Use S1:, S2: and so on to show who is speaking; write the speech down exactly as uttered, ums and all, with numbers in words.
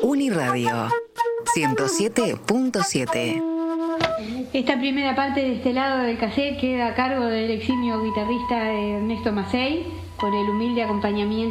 S1: Uniradio ciento siete punto siete.
S2: Esta primera parte de este lado del cassette queda a cargo del eximio guitarrista Ernesto Macei, con el humilde acompañamiento